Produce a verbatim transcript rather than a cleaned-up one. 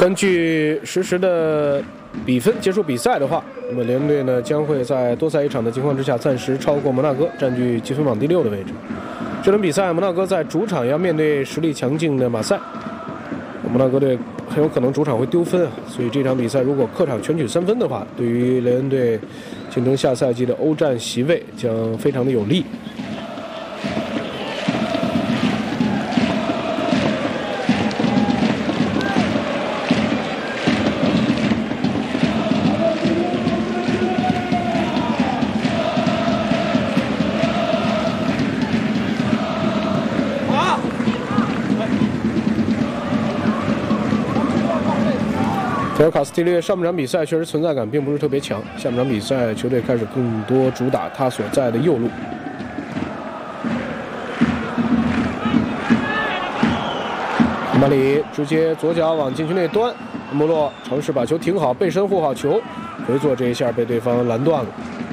根据实时的比分结束比赛的话，那么联队呢将会在多赛一场的情况之下，暂时超过摩纳哥，占据积分榜第六的位置。这轮比赛，摩纳哥在主场要面对实力强劲的马赛，摩纳哥队很有可能主场会丢分啊，所以这场比赛如果客场全取三分的话，对于联恩队竞争下赛季的欧战席位将非常的有利。菲尔卡斯蒂略上半场比赛确实存在感并不是特别强，下半场比赛球队开始更多主打他所在的右路。马里直接左脚往禁区内端，穆洛尝试把球停好，背身护好球，回做这一下被对方拦断了。